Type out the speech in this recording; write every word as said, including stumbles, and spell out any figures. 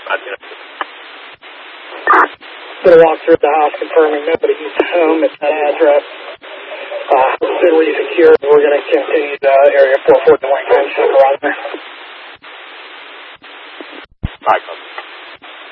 Did a walk through the house confirming nobody's home at that address. Uh, city secure. We're going to continue the area four forty-one connection around there.